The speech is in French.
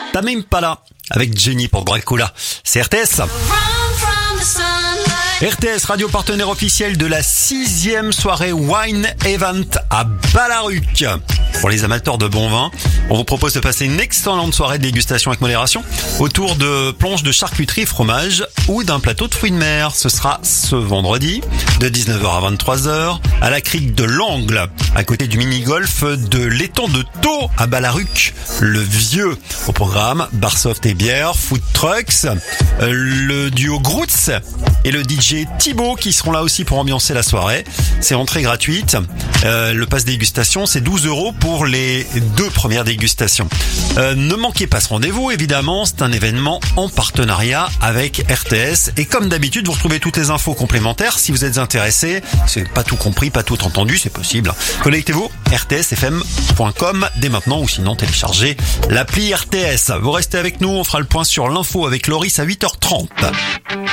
T'as même pas là, avec Jenny pour Dracula. C'est RTS. RTS, radio partenaire officiel de la 6e soirée Wine Event à Balaruc. Pour les amateurs de bon vin, on vous propose de passer une excellente soirée de dégustation avec modération autour de planches de charcuterie, fromage ou d'un plateau de fruits de mer. Ce sera ce vendredi de 19h à 23h à la crique de l'Angle, à côté du mini-golf de l'étang de Thau à Balaruc, le Vieux. Au programme, bar soft et bière, food trucks, le duo Groots et le DJ Thibaut qui seront là aussi pour ambiancer la soirée. C'est entrée gratuite. Le pass dégustation, c'est 12 € pour les 2 premières dégustations. Ne manquez pas ce rendez-vous, évidemment. C'est un événement en partenariat avec RTS. Et comme d'habitude, vous retrouvez toutes les infos complémentaires si vous êtes intéressé. C'est pas tout compris, pas tout entendu, c'est possible. Connectez-vous, rtsfm.com dès maintenant ou sinon téléchargez l'appli RTS. Vous restez avec nous, on fera le point sur l'info avec Loris à 8h30.